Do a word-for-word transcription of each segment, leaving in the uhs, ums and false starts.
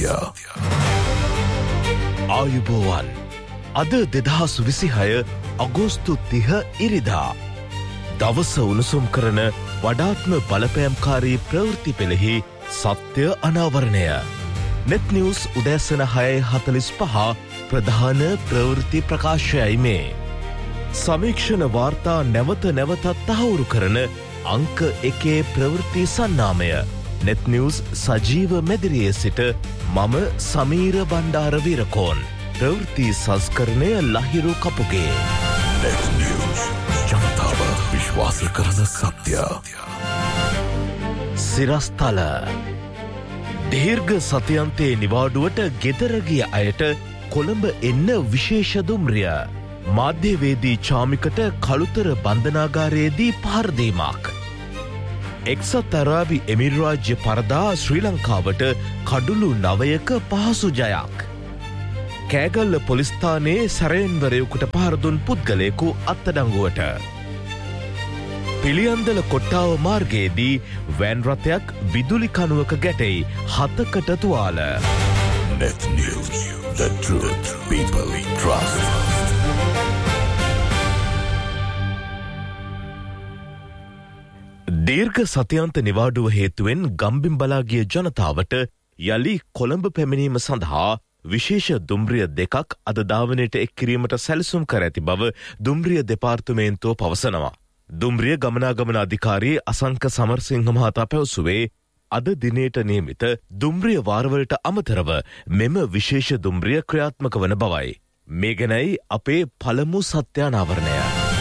සත්‍ය. ආයුබෝවන්. අද දෙදහස් විසිහය අගෝස්තු තිහ ඉරිදා. දවස උණුසුම් කරන වඩාත්ම බලපෑම්කාරී ප්‍රවෘත්ති පෙළෙහි සත්‍ය අනාවරණය. නෙත් නිවුස් උදෑසන හයයි හතළිස් පහ ප්‍රධාන ප්‍රවෘත්ති ප්‍රකාශයයි මේ. සමීක්ෂණ වාර්තා නැවත නැවතත් තහවුරු කරන අංක එකේ ප්‍රවෘත්ති සන්නාමය. නෙත් නිවුස් සජීව මැදිරියේ සිට මම සමීර බණ්ඩාර වීරකෝන්. ප්‍රවෘත්ති සංස්කරණය ලහිරු කපුගේ. නෙත් නිවුස් ජනතාව විශ්වාස කරන සත්‍ය. සිරස්තල දීර්ඝ සතියන්තයේ නිවාඩුවට ගෙදර ගිය අයට කොළඹ එන්න විශේෂ දුම්රිය. මාධ්‍යවේදී චාමිකට කළුතර බන්ධනාගාරයේදී පහරදීමක්. එක්සත් අරාබි එමිරාජ්‍ය පරදා ශ්‍රී ලංකාවට කඩුළු නවයක පහසු ජයක්. කෑගල්ල පොලිස්ථානයේ සැරෙන්වරයෙකුට පහරදුන් පුද්ගලයෙකු අත්අඩංගුවට. පිළියන්දල කොට්ටාව මාර්ගයේදී වෑන් රථයක් විදුලි කණුවක ගැටෙයි හතකට තුවාල. Net News, the truth people trust. දීර්ඝ සතියන්ත නිවාඩුව හේතුවෙන් ගම්බිම්බලා ගිය ජනතාවට යලි කොළඹ පැමිණීම සඳහා විශේෂ දුම්රිය දෙකක් අද ධාවනයට එක් කිරීමට සැලසුම් කර ඇති බව දුම්රිය දෙපාර්තමේන්තුව පවසනවා. දුම්රිය ගමනාගමන අධිකාරී අසංක සමරසිංහ මහතා පැවසුවේ අද දිනේට නියමිත දුම්රිය වාරවලට අමතරව මෙම විශේෂ දුම්රිය ක්‍රියාත්මක වන බවයි. මේ ගැනයි අපේ පළමු සත්‍යානාවරණය.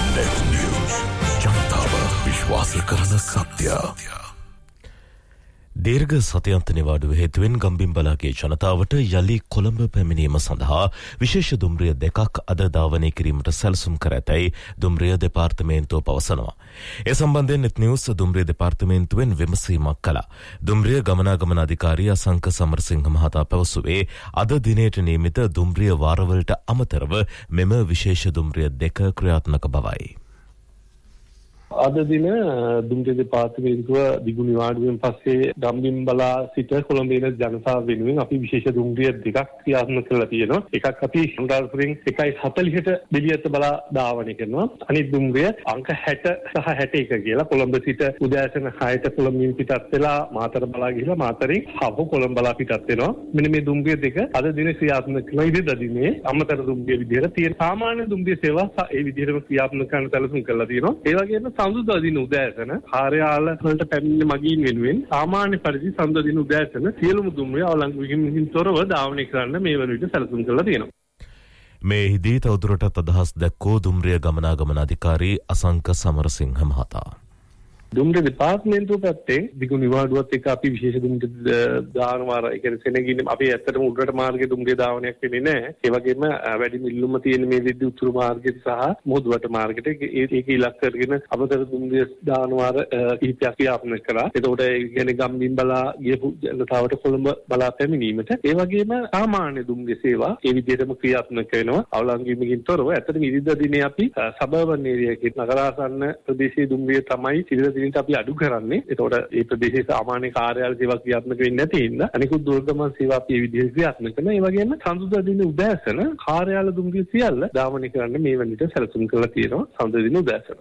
විශ්වාස කරන සත්‍ය. දීර්ඝ සතියන්ත නිවාඩුව හේතුවෙන් ගම්බිම්බලාගේ ජනතාවට යලි කොළඹ පැමිණීම සඳහා විශේෂ දුම්රිය දෙකක් අද ධාවනය කිරීමට සැලසුම් කර ඇතැයි දුම්රිය දෙපාර්තමේන්තුව පවසනවා. ඒ සම්බන්ධයෙන් නෙත් නිවුස් දුම්රිය දෙපාර්තමේන්තුවෙන් විමසීමක් කළා. දුම්රිය ගමනාගමන අධිකාරී අසංක සමරසිංහ මහතා පැවසුවේ අද දිනේට නියමිත දුම්රිය වාරවලට අමතරව මෙම විශේෂ දුම්රිය දෙක ක්‍රියාත්මක බවයි. අද දින දුම්රිය දෙපාර්තමේන්තුව දිගු නිවාඩුවෙන් පස්සේ ගම්බිම්බලා සිට කොළඹ එන ජනතාව වෙනුවෙන් අපි විශේෂ දුම්රිය දෙකක් ක්‍රියාත්මක කරලා තියෙනවා. එකක් අපි සඳල්පුරින් එකයි හතළිහට බෙලියත් බලා ධාවනය කරනවා. අනිත් දුම්රිය අංක හැට සහ හැට එක කියලා කොළඹ සිට උදෑසන හයට කොළඹින් පිටත් වෙලා මාතර බලා ගිහලා මාතරින් හව කොළඹ බලා පිටත් වෙනවා. මෙන්න මේ දුම්රිය දෙක අද දින ක්‍රියාත්මක කරන ඉදිරියට දිනේ අමතර දුම්රිය විදිහට තියෙන සාමාන්‍ය දුම්රිය සේවා ඒ විදිහටම ක්‍රියාත්මක කරන්න සැලසුම් කරලා තියෙනවා. ඒ වගේම සඳුදා දින උදෑසන කාර්යාල වලට පැමිණෙන මගීන් වෙනුවෙන් සාමාන්‍ය පරිදි සඳුදා දින උදෑසන සියලුම දුම්රිය අවලංගුවකින් තොරව ධාවනය කරන්න මේ වන විට සැලසුම් කරලා තියෙනවා. මේ හිදී තවදුරටත් අදහස් දැක්වූ දුම්රිය ගමනාගමන අධිකාරී අසංක සමරසිංහ මහතා. දුම්රිය දෙපාර්තමේන්තුව පැත්තෙන් දිගු නිවාඩුවත් එක්ක අපි විශේෂ දුම්රිය දානවා. ඒ කියන්නේ සෙනගින් අපි ඇත්තටම උඩරට මාර්ගයේ දුම්රිය දාවනයක් වෙන්නේ නැහැ. ඒ වගේම වැඩි මිල්ලුම තියෙන මේ විද්‍ය උතුරු මාර්ගයේ සහ මුහුදුවට මාර්ගයට ඒක ඉලක්ක කරගෙන අමතර දුම්රිය දානවා කිහිපයක් ක්‍රියාත්මක කරා. එතකොට ඒ කියන්නේ ගම්බිම්බලා ගියපු ජනතාවට කොළඹ බලා පැමිණීමට ඒ වගේම සාමාන්‍ය දුම්රිය සේවා ඒ විදිහටම ක්‍රියාත්මක වෙනවා. අවලංගුවකින් තොරව ඇත්තටම ඉරිදා දිනේ අපි සබර්බන් ඒරියාවේ නගරාසන්න ප්‍රදේශයේ දුම්රිය තමයි ඉරිදා අපි අඩු කරන්නේ. එතකොට ඒ ප්‍රදේශයේ සාමාන්‍ය කාර්යාල සේවා ක්‍රියාත්මක වෙන්නේ නැති හින්දා අනිකුත් දුර්ගමන් සේවා අපි මේ විදිහට ක්‍රියාත්මක කරනවා. ඒ වගේම සඳුදා දින උදෑසන කාර්යාල දුම්රිය සියල්ල ධාවනය කරන්න මේ වෙනිට සැලසුම් කරලා තියෙනවා. සඳුදා දින උදෑසන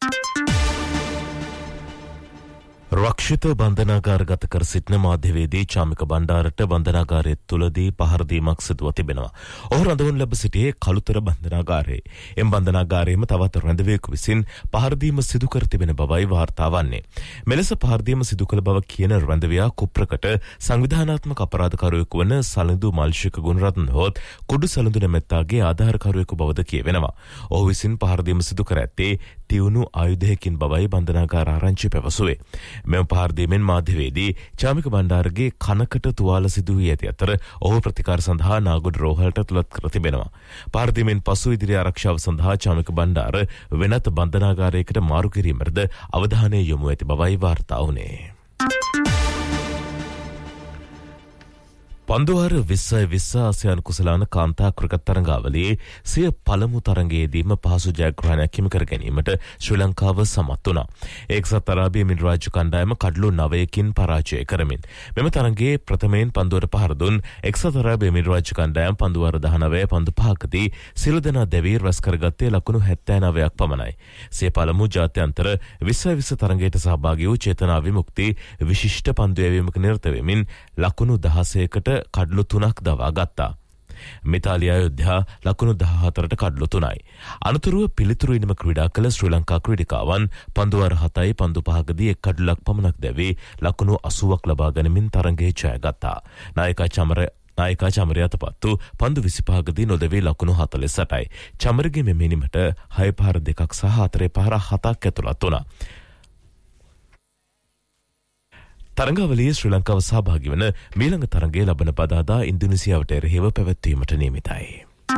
රක්ෂිත බන්ධනාගාරගත කර සිටින මාධ්‍යවේදී චාමික බණ්ඩාරට බන්ධනාගාරය තුලදී පහරදීමක් සිදුව තිබෙනවා. ඔහු රඳවනු ලැබ සිටියේ කළුතර බන්ධනාගාරයේ. එම බන්ධනාගාරයේම තවත් රැඳවියෙකු විසින් පහරදීම සිදු කර තිබෙන බවයි වාර්තා වන්නේ. මෙලෙස පහරදීම සිදු කළ බව කියන රැඳවියා කුප්‍රකට සංවිධානාත්මක අපරාධකාරයෙකු වන සලඳු මල්ෂික ගුණරත්න හොත් කුඩු සලඳු නැමැත්තාගේ ආධාරකාරයෙකු බවද කියවෙනවා. ඔහු විසින් පහරදීම සිදු කර ඇත්තේ තියුණු ආයුධයකින් බවයි බන්ධනාගාර ආරංචි පැවසුවේ. මෙම පහරදීමෙන් මාධ්‍යවේදී චාමික බණ්ඩාරගේ කනකට තුවාල සිදු වී ඇති අතර ඔහු ප්‍රතිකාර සඳහා නාගොඩ රෝහලට තුලත් කර තිබෙනවා. පහරදීමෙන් පසු ඉදිරි ආරක්ෂාව සඳහා චාමික බණ්ඩාර වෙනත් බන්ධනාගාරයකට මාරු කිරීමටද අවධානය යොමු ඇති බවයි වාර්තා වුණේ. පන්දුවාර විස්සයි විස්ස ආසියානු කුසලාන කාන්තා ක්‍රිකට් තරඟාවලියේ සිය පළමු තරඟයේදීම පහසු ජයග්‍රහණයක් හිමි කර ගැනීමට ශ්‍රී ලංකාව සමත් වුණා. එක්සත් අරාබි එමිරාජ්‍ය කණ්ඩායම කඩලු නවයකින් පරාජය කරමින් මෙම තරඟයේ ප්‍රථමයෙන් පන්දුවට පහර දුන් එක්සත් අරාබි එමිරාජ්‍ය කණ්ඩායම පන්දුවාර දහනවය පන්දු පහකදී සියලු දෙනා දැවී රැස් කරගත්තේ ලකුණු හැත්තෑ නවයක් පමණයි. සිය පළමු ජාත්‍යන්තර විස්සයි විස්ස තරඟයට සහභාගී වූ චේතනා විමුක්ති විශිෂ්ට පන්දු යැවීමක නිරත වෙමින් ලකුණු දහසයකට කඩලු තුනක් දවා ගත්තා. මිතාලියා යුද්ධයා ලකුණු දහහතරට කඩලු තුනයි. අනතුරුව පිළිතුරු ඉනිම ක්‍රීඩා කළ ශ්‍රී ලංකා ක්‍රීඩිකාවන් පන්දුවාර හතයි පන්දු පහකදී එක් කඩලක් පමණක් දැවී ලකුණු අසූවක් ලබා ගනිමින් තරඟයේ ජය ගත්තා. නායකා චමර නායකා චමරය අතපත්තු පන්දු විසිපහකදී නොදැවී ලකුණු හතළිස් අටයි. චමරගේ මෙමෙනීමට හය පහර දෙකක් සහ හතරේ පහර හතක් ඇතුළත් වුණා. තරඟාවලියේ ශ්‍රී ලංකාව සහභාගී වන මීළඟ තරඟයේ ලබන බදාදා ඉන්දුනීසියාවට එරෙහිව පැවැත්වීමට නියමිතයි.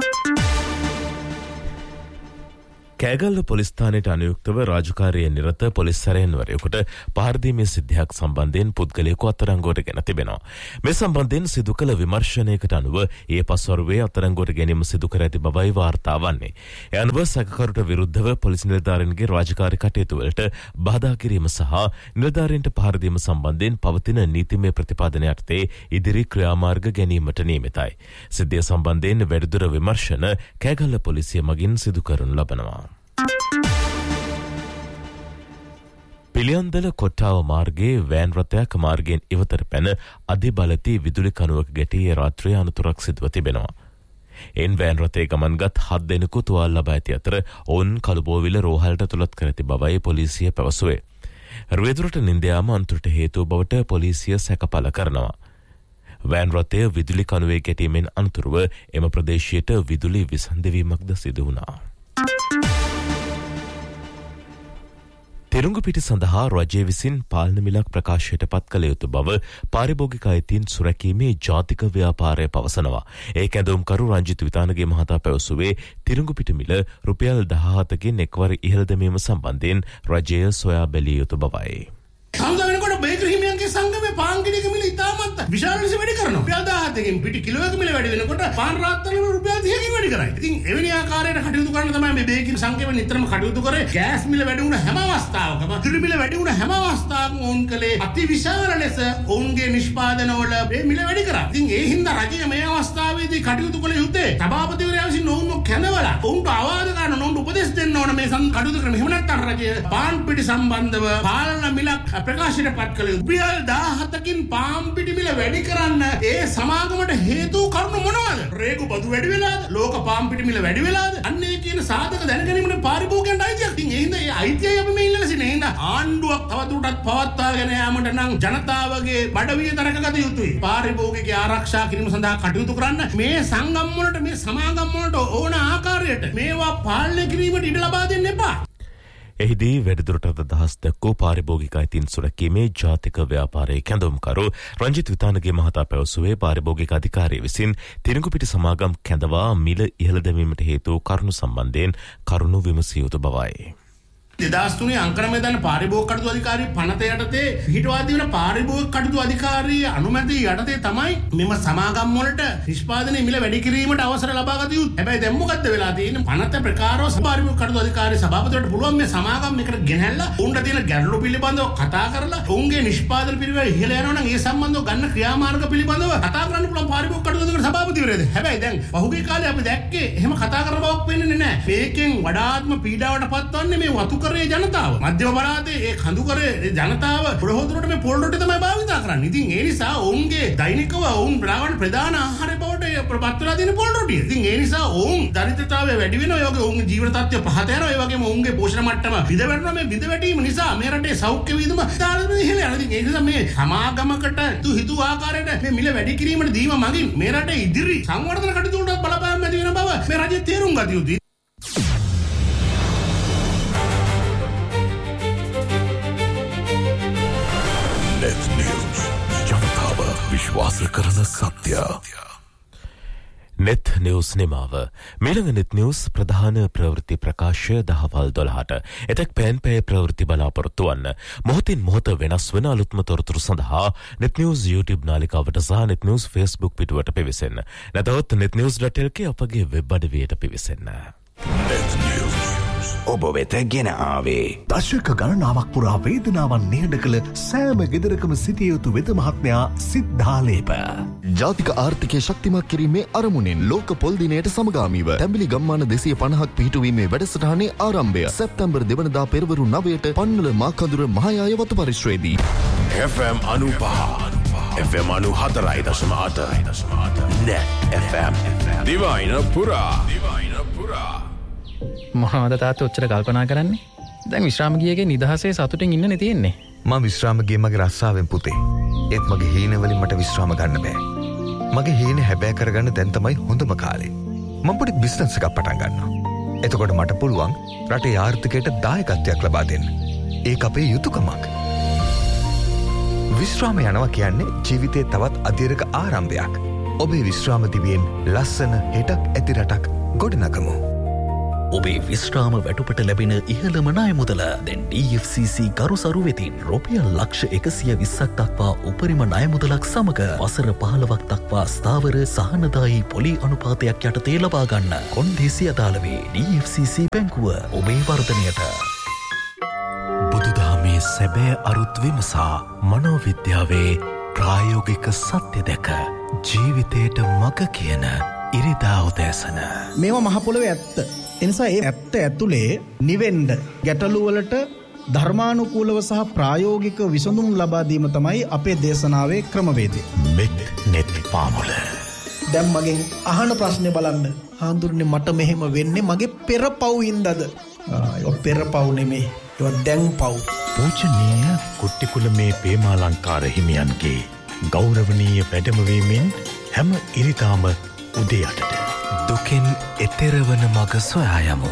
කෑගල්ල පොලිස් ස්ථානයට අනුයුක්තව රාජකාරියේ නිරත පොලිස් සැරයන්වරයෙකුට පහර දීමේ සිද්ධියක් සම්බන්ධයෙන් පුද්ගලයෙකු අත්අඩංගුවට ගෙන තිබෙනවා. මේ සම්බන්ධයෙන් සිදු කළ විමර්ශනයකට අනුව ඒ පස්වරුවේ අත්අඩංගුවට ගැනීම සිදු කර ඇති බවයි වාර්තා වන්නේ. ඒ අනුව සැකකරුට විරුද්ධව පොලිස් නිලධාරීන්ගේ රාජකාරී කටයුතු වලට බාධා කිරීම සහ නිලධාරීන්ට පහර දීම සම්බන්ධයෙන් පවතින නීතිමය ප්‍රතිපාදන යටතේ ඉදිරි ක්‍රියාමාර්ග ගැනීමට නියමිතයි. සිද්ධිය සම්බන්ධයෙන් වැඩිදුර විමර්ශන කෑගල්ල පොලිසිය මගින් සිදු කරනු ලබනවා. පිළියන්දල කොට්ටාව මාර්ගයේ වෑන් රථයක් මාර්ගයෙන් ඉවතට පැන අධිබලතී විදුලි කණුවක ගැටී රාත්‍රියේ අනතුරක් සිදුව තිබෙනවා. එන් වෑන් රථයේ ගමන්ගත් හත් දෙනෙකු තුවාල ලබා ඇති අතර ඔවුන් කළුබෝවිල රෝහලට තුලත් කර ඇති බවයි පොලිසිය පැවසුවේ. රුවේදුරට නින්ද යාම අනතුරට හේතුව බවට පොලිසිය සැකපල කරනවා. වෑන් රථය විදුලි කණුවේ ගැටීමෙන් අනතුරුව එම ප්‍රදේශයට විදුලි විසන්ධවීමක්ද සිදු වුණා. තෙරුංගුපිට සඳහා රජය විසින් පාලන මිලක් ප්‍රකාශයට පත් කළ යුතු බව පාරිභෝගික අයිතීන් සුරැකීමේ ජාතික ව්‍යාපාරය පවසනවා. ඒ කැඳවුම්කරු රංජිත් විතානගේ මහතා පැවසුවේ තිරුංගුපිට මිල රුපියල් දහහතකින් එක්වර ඉහළ දැමීම සම්බන්ධයෙන් රජය සොයා බැලිය යුතු බවයි. සංගමනකොට බේකර් හිමියන්ගේ සංගමේ පාන් ගෙඩියක මිල ඉතාමත් විශාල ලෙස වැඩි කරනවා. රුපියල් දහහතකින් පිටි කිලෝයක මිල වැඩි වෙනකොට පාන් රාත්තල් වල රුපියල් තිහකින් වැඩි කරයි. ඉතින් එවැනි ආකාරයට කටයුතු කරන තමයි මේ බේකර් සංගමේ නිතරම කටයුතු කරේ. ගෑස් මිල වැඩි වුණ හැම අවස්ථාවකම, දිරි මිල වැඩි වුණ හැම අවස්ථාවකම වුන් කලේ අති විශාල ලෙස ඔවුන්ගේ නිෂ්පාදන වල මේ මිල වැඩි කරා. ඉතින් ඒ හින්දා රජය මේ අවස්ථාවේදී කටයුතු කළ යුත්තේ සභාපතිවරයා විසින් ඔවුන්ව කැඳවලා ඔවුන්ට අවවාද කරන ඔවුන්ට උපදෙස් දෙන්න ඕන මේ කටයුතු කරන. එහෙම නැත්නම් රජය පාන් පිටි සම්බන්ධව පාලන මිලක් ප්‍රකාශයට පත් කළ යුතු. රුපියල් දහහතකින් පාන් පිටි මිල වැඩි කරන්න ඒ සමාගමට හේතු කරුණු මොනවද? රේගු බදු වැඩි වෙලාද? ලෝක පාන් පිටි මිල වැඩි වෙලාද? අන්න ඒ කියන සාධක දැනගැනීමේ පාරිභෝගිකයන්ට අයිතියක්. ඉතින් ඒ හින්දා ඒ අයිතියයි අපි මේ ඉල්ලලා සිටින. ඒ හින්දා ආණ්ඩුවක් තවදුරටත් පවත්වාගෙන යාමට නම් ජනතාවගේ බඩවිය දරකගත යුතුයි. පාරිභෝගික ආරක්ෂා කිරීම සඳහා කටයුතු කරන්න මේ සංගම් වලට මේ සමාගම් වලට ඕන ආකාරයට මේවා පාලනය කිරීමට ඉඩ ලබා දෙන්න එපා. එහිදී වැඩිදුරටත් අදහස් දැක්වූ පාරිභෝගික අයිතීන් සුරැකීමේ ජාතික ව්‍යාපාරයේ කැඳවුම්කරු රංජිත් විතානගේ මහතා පැවසුවේ පාරිභෝගික අධිකාරිය විසින් තිරිඟුපිට සමාගම් කැඳවා මිල ඉහළ දැමීමට හේතු කරුණු සම්බන්ධයෙන් කරුණු විමසිය යුතු බවයි. දෙදහස් තුනේ අංකරමේ දාන පාරිභෝගික කටයුතු අධිකාරිය පනත යටතේ පිහිටුවා දෙන පාරිභෝගික කටයුතු අධිකාරිය අනුමැතිය යටතේ තමයි මෙම සමාගම් වලට නිෂ්පාදනයේ මිල වැඩි කිරීමට අවසර ලබා ගත යුතු. හැබැයි දැන් මොකද්ද වෙලා තියෙන්නේ? පනත ප්‍රකාරව පාරිභෝගික කටයුතු අධිකාරිය සභාපතිවරට පුළුවන් මේ සමාගම් එකට ගෙනහැල්ලා උන්ට තියෙන ගැටලු පිළිබඳව කතා කරලා උන්ගේ නිෂ්පාදන පිළිවෙල ඉහළ යනවා නම් ඒ සම්බන්ධව ගන්න ක්‍රියාමාර්ග පිළිබඳව කතා කරන්න පුළුවන් පාරිභෝගික කටයුතු අධිකාරිය සභාපතිවරයාද. හැබැයි දැන් පහුගිය කාලේ අපි දැක්කේ එහෙම කතා කරන බවක් වෙන්නේ නැහැ. මේකෙන් වඩාත්ම පීඩාවට පත්වන්නේ මේ වතු ජනතාව. මධ්‍යම පළාතේ ඒ කඳුකරේ ජනතාව ප්‍රහෝදරට මේ පොල් රොටි තමයි භාවිත කරන්නේ. ඉතින් ඒ නිසා ඔවුන්ගේ දෛනිකව ඔවුන් බ්‍රාහ්මණ ප්‍රධාන ආහාරය බවට ප්‍රපත් වෙලා තියෙන පොල් රොටිය. ඉතින් ඒ නිසා ඔවුන් දරිද්‍රතාවය වැඩි වෙනවා. ඒ වගේ ඔවුන්ගේ ජීවන තත්ත්වය පහත යනවා. ඒ වගේම ඔවුන්ගේ පෝෂණ මට්ටම බිඳ වැටෙනවා. මේ බිඳ වැටීම නිසා මේ රටේ සෞඛ්‍ය වියදම තාලෙම ඉහළ යනවා. ඉතින් ඒ නිසා මේ සමාගමකට හිතු ආකාරයට මේ මිල වැඩි කිරීමට දීම මගින් මේ රටේ ඉදිරි සංවර්ධන කටයුතු වලට බලපෑම් ඇති වෙන බව මේ රජය තේරුම් ගත යුතුයි. විශ්වාස කරන සත්‍ය. නෙත් නිවුස් නිමාව. මීළඟ නෙත් නිවුස් ප්‍රධාන ප්‍රවෘත්ති ප්‍රකාශය දහවල් දොළහට. එතෙක් පෑන් පෑ ප්‍රවෘත්ති බලාපොරොත්තු වන්න. මොහොතින් මොහොත වෙනස් වෙන අලුත්ම තොරතුරු සඳහා නෙත් නිවුස් YouTube නාලිකාවට සහ නෙත් නිවුස් Facebook පිටුවට පිවිසෙන්න. නැතහොත් net news dot l k අපගේ වෙබ් අඩවියට පිවිසෙන්න. net news ඔබ වෙත ගෙන ආවේ දශක ගණනාවක් පුරා වේදනාවන් නිහඬ කළ සෑම ගෙදරකම සිටිය යුතු වෙද මහත්මයා සිද්ධාලේප. ජාතික ආර්ථිකය ශක්තිමත් කිරීමේ අරමුණෙන් ලෝක පොල් දිනයට සමගාමීව තැඹිලි ගම්මාන දෙසිය පනහක් පිහිටුවීමේ වැඩසටහනේ ආරම්භය සැප්තැම්බර් දෙවනදා පෙරවරු නවයට පන්වල මාකඳුර මහයාය වතු පරිශ්‍රයේදී. F M අනුපහ F M අනු හතරයි දශම අට Net F M දිවයින පුරා දිවයින පුරා. මොනවද තාත්තා ඔච්චර කල්පනා කරන්නේ? දැන් විශ්‍රාම ගියගේ නිදහසේ සතුටින් ඉන්නනේ තියෙන්නේ. මම විශ්‍රාම ගියේ මගේ රස්සාවෙන් පුතේ. ඒත් මගේ හීන වලින් මට විශ්‍රාම ගන්න බෑ. මගේ හීන හැබෑ කරගන්න දැන් තමයි හොඳම කාලේ. මම පොඩි බිස්නස් එකක් පටන් ගන්නවා. එතකොට මට පුළුවන් රටේ ආර්ථිකයට දායකත්වයක් ලබා දෙන්න. ඒක අපේ යුතුයකමක්. විශ්‍රාම යනවා කියන්නේ ජීවිතේ තවත් අධීරක ආරම්භයක්. ඔබේ විශ්‍රාම දිවියෙන් ලස්සන හෙටක් ඇති රටක් ගොඩනගමු. ඔබේ විශ්‍රාම වැටුපට ලැබෙන ඉහළම ණය මුදල දැන් D F C C කරුසරු වෙතින් රුපියල් ලක්ෂ එකසිය විස්සක් දක්වා උපරිම ණය මුදලක් සමග වසර පහළොවක් දක්වා ස්ථාවර සහනදායී පොලි අනුපාතයක් යටතේ ලබා ගන්න. කොන්දේසි අදාළ වේ D F C C බැංකුව ඔබේ වර්ධනයට. බුදුදහමේ සැබෑ අරුත් විමසා මනෝවිද්‍යාවේ ප්‍රායෝගික සත්‍ය දැක ජීවිතයට මඟ කියන ඉරිදා උදෑසන. මේවා මහ පොළොවේ ඇත්ත. එනිසා ඒ ඇත්ත ඇතුලේ නිවෙන්න ගැටලුවලට ධර්මානුකූලව සහ ප්‍රායෝගික විසඳුම් ලබා දීම තමයි අපේ දේශනාවේ ක්‍රමවේදය. මෙත් නෙත් පාමුල. දැන් මගෙන් අහන ප්‍රශ්නේ බලන්න. හාඳුරන්නේ මට මෙහෙම වෙන්නේ මගේ පෙර පව් හින්දාද? ඒක පෙර පව් නෙමෙයි. ඒක දැන් පව්. පූජනීය කුට්ටිකුලමේ පේමාලංකාර හිමියන්ගේ ගෞරවනීය වැඩමවීමෙන් හැම ඉරිදාම උදේ අටට දුකෙන් එතෙරවන මග සොයා යමු.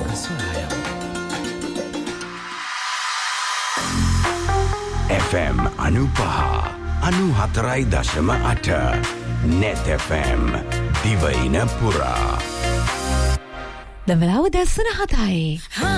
F M අනුපහ අනු හතරයි දශම අට Net F M දිවයින පුරා. දවලාව දැස්සන හතයි.